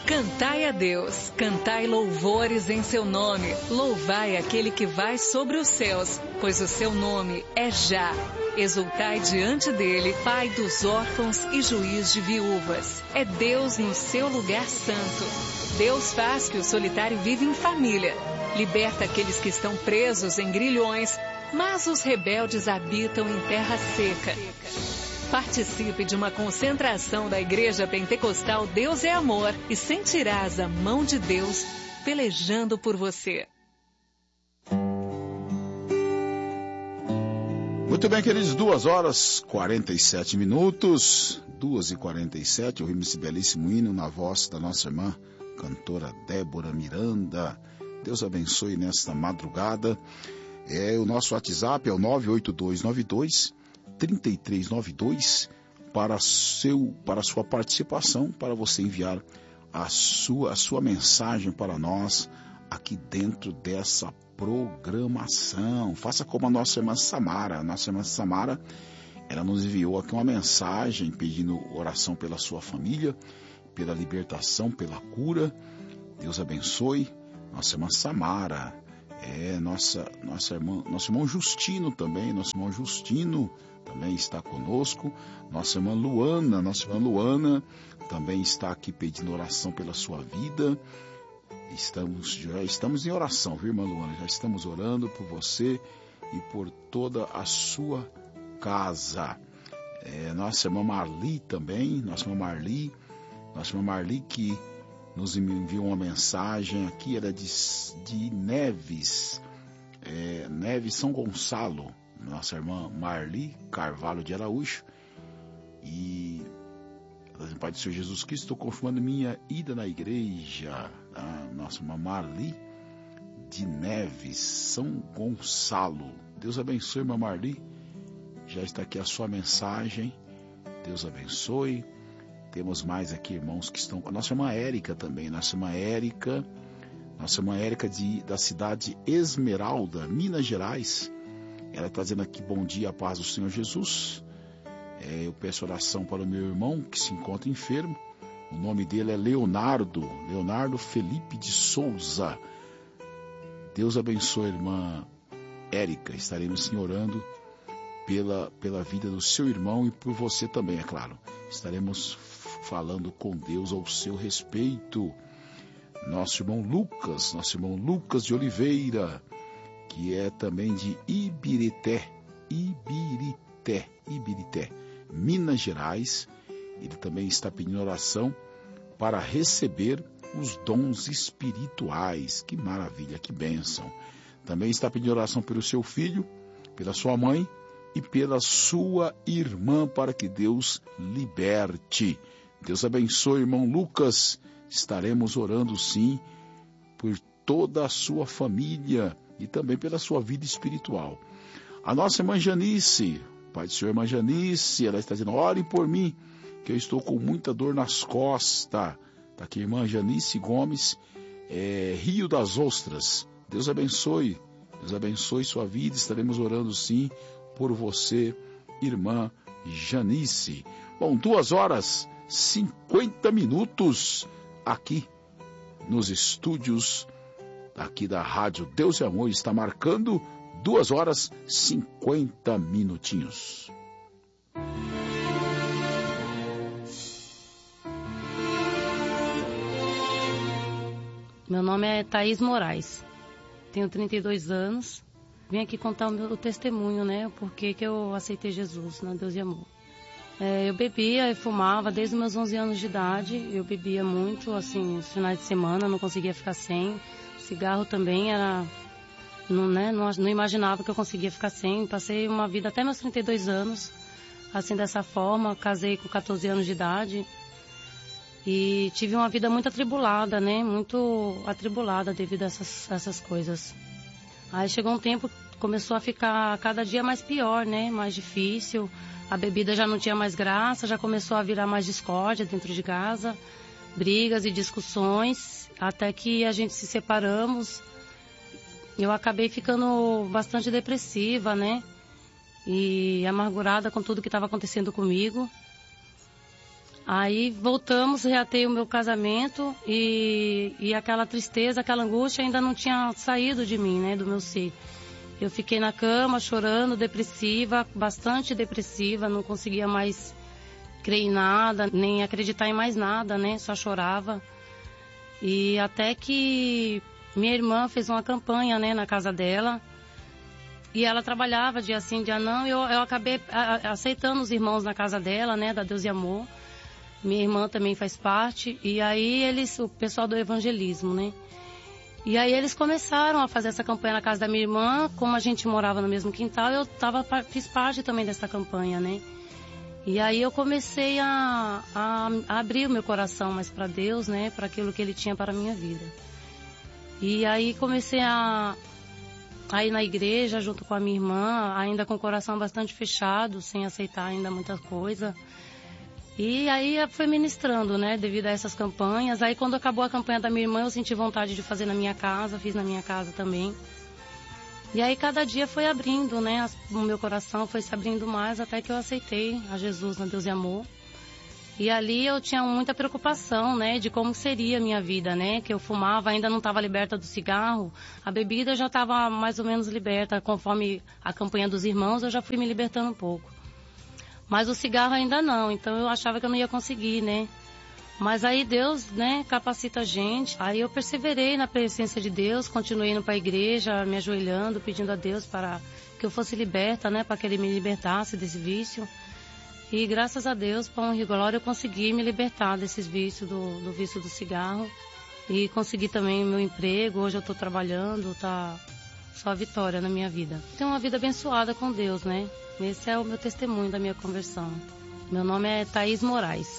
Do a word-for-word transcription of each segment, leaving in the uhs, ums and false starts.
Cantai a Deus, cantai louvores em seu nome, louvai aquele que vai sobre os céus, pois o seu nome é Já. Exultai diante dele, Pai dos órfãos e juiz de viúvas. É Deus no seu lugar santo. Deus faz que o solitário viva em família, liberta aqueles que estão presos em grilhões, mas os rebeldes habitam em terra seca. Participe de uma concentração da Igreja Pentecostal Deus é Amor e sentirás a mão de Deus pelejando por você. Muito bem, queridos, duas horas quarenta e sete minutos, duas e quarenta e sete, ouvimos esse belíssimo hino na voz da nossa irmã, cantora Débora Miranda. Deus abençoe nesta madrugada. É, o nosso WhatsApp é o nove oito dois nove dois três três nove dois para seu para sua participação, para você enviar a sua a sua mensagem para nós aqui dentro dessa programação. Faça como a nossa irmã Samara. A nossa irmã Samara, ela nos enviou aqui uma mensagem pedindo oração pela sua família, pela libertação, pela cura. Deus abençoe. Nossa irmã Samara, é nossa nossa irmã, nosso irmão Justino também, nosso irmão Justino também está conosco. Nossa irmã Luana, nossa irmã Luana também está aqui pedindo oração pela sua vida. Estamos, já estamos em oração, viu, irmã Luana? Já estamos orando por você e por toda a sua casa. É, nossa irmã Marli também, nossa irmã Marli, nossa irmã Marli que nos enviou uma mensagem aqui, ela é de, de Neves, é, Neves São Gonçalo, nossa irmã Marli Carvalho de Araújo. E Pai do Senhor Jesus Cristo, estou confirmando minha ida na igreja. A nossa irmã Marli de Neves, São Gonçalo. Deus abençoe, irmã Marli. Já está aqui a sua mensagem. Deus abençoe. Temos mais aqui irmãos que estão... A nossa irmã Érica também. Nossa irmã Érica. Nossa irmã Érica de, da cidade Esmeralda, Minas Gerais. Ela está dizendo aqui, bom dia, a paz do Senhor Jesus. É, eu peço oração para o meu irmão que se encontra enfermo. O nome dele é Leonardo, Leonardo Felipe de Souza. Deus abençoe, irmã Érica. Estaremos sim orando pela, pela vida do seu irmão e por você também, é claro. Estaremos falando com Deus ao seu respeito. Nosso irmão Lucas, nosso irmão Lucas de Oliveira, que é também de Ibirité, Ibirité, Ibirité, Minas Gerais. Ele também está pedindo oração para receber os dons espirituais. Que maravilha, que bênção. Também está pedindo oração pelo seu filho, pela sua mãe e pela sua irmã, para que Deus liberte. Deus abençoe, irmão Lucas. Estaremos orando sim por toda a sua família e também pela sua vida espiritual. A nossa irmã Janice, Pai do Senhor, irmã Janice, ela está dizendo, ore por mim, que eu estou com muita dor nas costas. Está aqui, irmã Janice Gomes, é, Rio das Ostras. Deus abençoe, Deus abençoe sua vida. Estaremos orando sim por você, irmã Janice. Bom, duas horas cinquenta minutos aqui nos estúdios aqui da Rádio Deus e Amor. Está marcando duas horas cinquenta minutinhos. Meu nome é Thaís Moraes, tenho trinta e dois anos, vim aqui contar o meu testemunho, né, o porquê que eu aceitei Jesus, né, Deus e Amor. É, eu bebia e fumava desde os meus onze anos de idade, eu bebia muito, assim, nos finais de semana, não conseguia ficar sem, cigarro também era, não, né, não, não imaginava que eu conseguia ficar sem, passei uma vida até meus trinta e dois anos, assim, dessa forma, casei com catorze anos de idade, e tive uma vida muito atribulada, né? Muito atribulada devido a essas, essas coisas. Aí chegou um tempo, começou a ficar cada dia mais pior, né? Mais difícil. A bebida já não tinha mais graça, já começou a virar mais discórdia dentro de casa. Brigas e discussões, até que a gente se separamos. Eu acabei ficando bastante depressiva, né? E amargurada com tudo que estava acontecendo comigo. Aí voltamos, reatei o meu casamento e, e aquela tristeza, aquela angústia ainda não tinha saído de mim, né, do meu ser. Eu fiquei na cama chorando, depressiva, bastante depressiva, não conseguia mais crer em nada, nem acreditar em mais nada, né, só chorava. E até que minha irmã fez uma campanha, né, na casa dela, e ela trabalhava dia sim, dia não, e eu, eu acabei a, aceitando os irmãos na casa dela, né, da Deus e Amor. Minha irmã também faz parte, e aí eles, o pessoal do evangelismo, né? E aí eles começaram a fazer essa campanha na casa da minha irmã, como a gente morava no mesmo quintal, eu tava, fiz parte também dessa campanha, né? E aí eu comecei a, a, a abrir o meu coração mais para Deus, né? Para aquilo que Ele tinha para a minha vida. E aí comecei a, a ir na igreja junto com a minha irmã, ainda com o coração bastante fechado, sem aceitar ainda muita coisa. E aí foi ministrando, né, devido a essas campanhas. Aí quando acabou a campanha da minha irmã, eu senti vontade de fazer na minha casa, fiz na minha casa também. E aí cada dia foi abrindo, né, o meu coração foi se abrindo mais até que eu aceitei a Jesus, na Deus e Amor. E ali eu tinha muita preocupação, né, de como seria a minha vida, né, que eu fumava, ainda não estava liberta do cigarro. A bebida já estava mais ou menos liberta, conforme a campanha dos irmãos, eu já fui me libertando um pouco. Mas o cigarro ainda não, então eu achava que eu não ia conseguir, né? Mas aí Deus, né, capacita a gente. Aí eu perseverei na presença de Deus, continuei indo para a igreja, me ajoelhando, pedindo a Deus para que eu fosse liberta, né, para que Ele me libertasse desse vício. E graças a Deus, para honra e glória, eu consegui me libertar desses vícios, do, do vício do cigarro. E consegui também meu emprego, hoje eu estou trabalhando, tá só vitória na minha vida. Tenho uma vida abençoada com Deus, né? Esse é o meu testemunho da minha conversão. Meu nome é Thaís Moraes.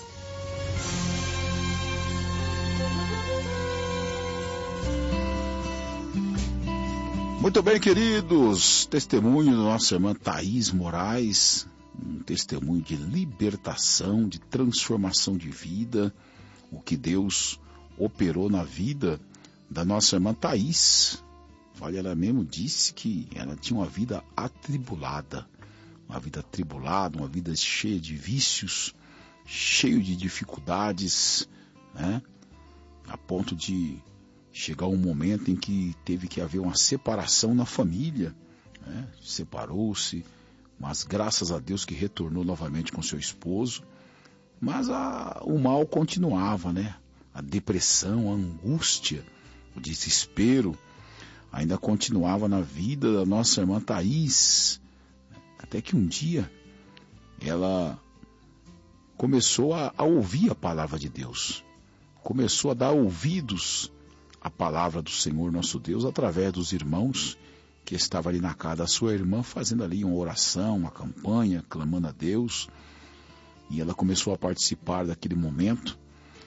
Muito bem, queridos. Testemunho da nossa irmã Thaís Moraes. Um testemunho de libertação, de transformação de vida. O que Deus operou na vida da nossa irmã Thaís. Olha, ela mesmo disse que ela tinha uma vida atribulada. Uma vida atribulada, uma vida cheia de vícios, cheia de dificuldades, né? A ponto de chegar um momento em que teve que haver uma separação na família, né? Separou-se, mas graças a Deus que retornou novamente com seu esposo. Mas a, o mal continuava, né? A depressão, a angústia, o desespero ainda continuava na vida da nossa irmã Thaís. Até que um dia ela começou a, a ouvir a palavra de Deus. Começou a dar ouvidos à palavra do Senhor nosso Deus através dos irmãos que estavam ali na casa da sua irmã, fazendo ali uma oração, uma campanha, clamando a Deus. E ela começou a participar daquele momento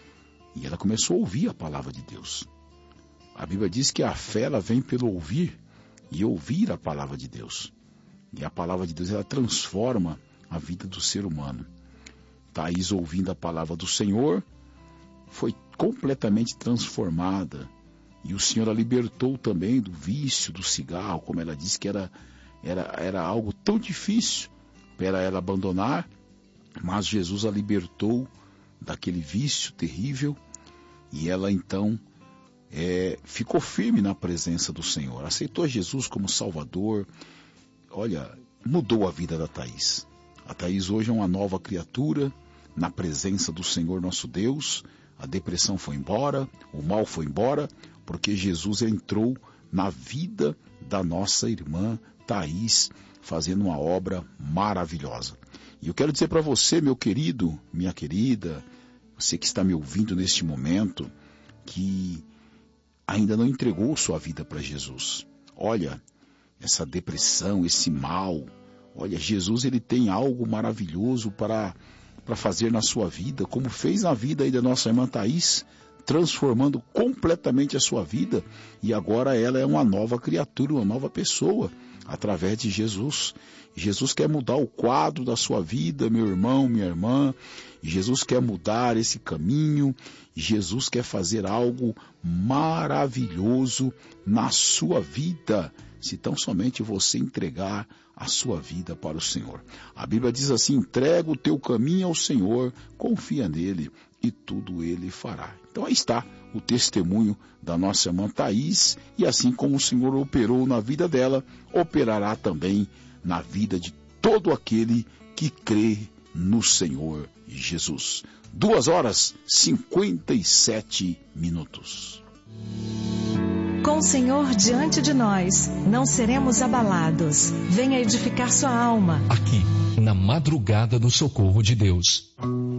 e ela começou a ouvir a palavra de Deus. A Bíblia diz que a fé ela vem pelo ouvir e ouvir a palavra de Deus. E a palavra de Deus, ela transforma a vida do ser humano. Thaís, ouvindo a palavra do Senhor, foi completamente transformada. E o Senhor a libertou também do vício do cigarro, como ela disse que era, era, era algo tão difícil para ela abandonar. Mas Jesus a libertou daquele vício terrível. E ela então é, ficou firme na presença do Senhor. Aceitou Jesus como Salvador. Olha, mudou a vida da Thaís. A Thaís hoje é uma nova criatura na presença do Senhor nosso Deus. A depressão foi embora, o mal foi embora, porque Jesus entrou na vida da nossa irmã Thaís, fazendo uma obra maravilhosa. E eu quero dizer para você, meu querido, minha querida, você que está me ouvindo neste momento, que ainda não entregou sua vida para Jesus. Olha, essa depressão, esse mal, olha, Jesus ele tem algo maravilhoso para, para fazer na sua vida, como fez na vida aí da nossa irmã Thaís. transformando completamente a sua vida, e agora ela é uma nova criatura, uma nova pessoa, através de Jesus. Jesus quer mudar o quadro da sua vida, meu irmão, minha irmã. Jesus quer mudar esse caminho. Jesus quer fazer algo maravilhoso na sua vida, se tão somente você entregar a sua vida para o Senhor. A Bíblia diz assim: entrega o teu caminho ao Senhor, confia nele e tudo ele fará. Então aí está o testemunho da nossa irmã Thaís, e assim como o Senhor operou na vida dela, operará também na vida de todo aquele que crê no Senhor Jesus. Duas horas e cinquenta e sete minutos. Com o Senhor diante de nós, não seremos abalados. Venha edificar sua alma. Aqui, na madrugada do socorro de Deus.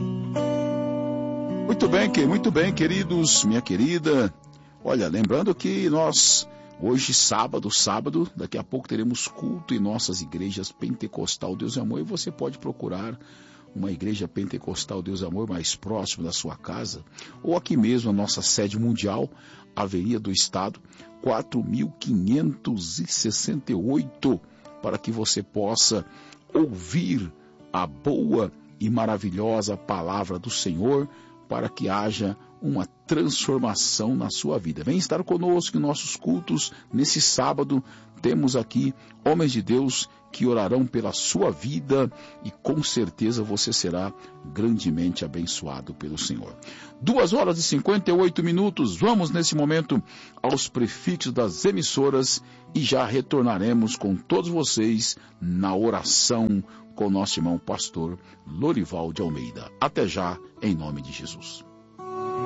Muito bem, muito bem, queridos, minha querida. Olha, lembrando que nós, hoje, sábado, sábado, daqui a pouco teremos culto em nossas igrejas Pentecostal Deus e Amor, e você pode procurar uma igreja Pentecostal Deus e Amor mais próximo da sua casa, ou aqui mesmo a nossa sede mundial, Avenida do Estado, quatro mil quinhentos e sessenta e oito, para que você possa ouvir a boa e maravilhosa palavra do Senhor, para que haja uma transformação na sua vida. Vem estar conosco em nossos cultos. Nesse sábado temos aqui homens de Deus que orarão pela sua vida, e com certeza você será grandemente abençoado pelo Senhor. Duas horas e cinquenta e oito minutos. Vamos nesse momento aos prefixos das emissoras e já retornaremos com todos vocês na oração com nosso irmão pastor Lorival de Almeida. Até já, em nome de Jesus.